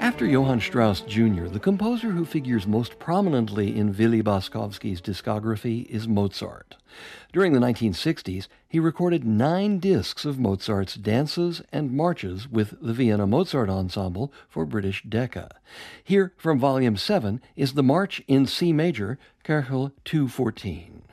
After Johann Strauss Jr., the composer who figures most prominently in Willy Boskovsky's discography is Mozart. During the 1960s, he recorded 9 discs of Mozart's dances and marches with the Vienna Mozart Ensemble for British Decca. Here, from Volume 7, is the March in C Major, Köchel 214.